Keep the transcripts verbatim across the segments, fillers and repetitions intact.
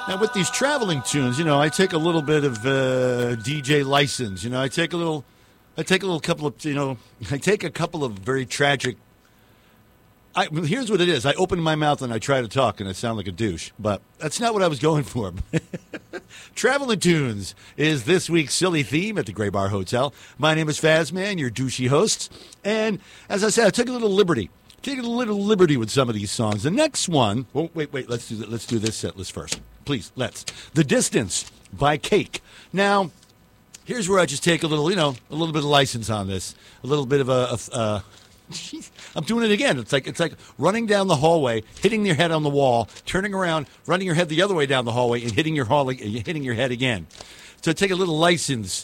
Now, with these traveling tunes, you know, I take a little bit of uh, D J license. You know, I take a little, I take a little couple of, you know, I take a couple of very tragic. I, here's what it is. I open my mouth and I try to talk, and I sound like a douche. But that's not what I was going for. Traveling Tunes is this week's silly theme at the Gray Bar Hotel. My name is Fazman, your douchey host. And as I said, I took a little liberty. Taking a little liberty with some of these songs. The next one, oh, wait, wait, let's do that. Let's do this set list first. Please, let's. The Distance by Cake. Now, here's where I just take a little, you know, a little bit of license on this. A little bit of a, a uh, geez, I'm doing it again. It's like it's like running down the hallway, hitting your head on the wall, turning around, running your head the other way down the hallway, and hitting your hall, hitting your head again. So take a little license.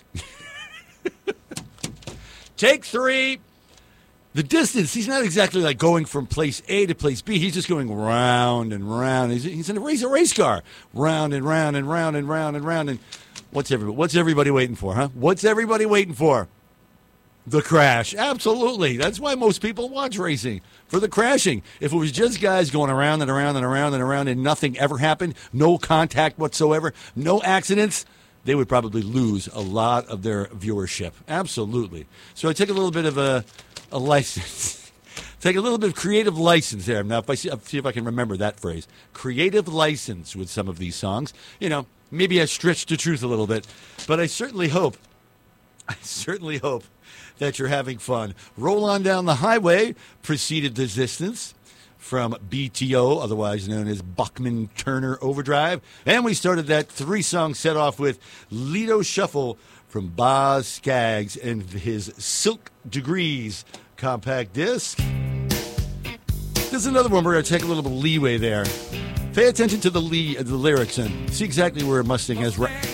Take three. The Distance, he's not exactly like going from place A to place B. He's just going round and round. He's, he's in a race, a race car. Round and round and round and round and round. And what's everybody, what's everybody waiting for, huh? What's everybody waiting for? The crash. Absolutely. That's why most people watch racing, for the crashing. If it was just guys going around and around and around and around and nothing ever happened, no contact whatsoever, no accidents, they would probably lose a lot of their viewership. Absolutely. So I take a little bit of a... A license. Take a little bit of creative license there. Now, if I see, I'll see if I can remember that phrase. Creative license with some of these songs. You know, maybe I stretched the truth a little bit, but I certainly hope, I certainly hope that you're having fun. Roll On Down the Highway preceded The Distance from B T O, otherwise known as Bachman Turner Overdrive. And we started that three-song set off with Lido Shuffle from Boz Scaggs and his Silk Degrees compact disc. There's another one. We're going to take a little bit of leeway there. Pay attention to the, lee, the lyrics and see exactly where Mustang has... Ra-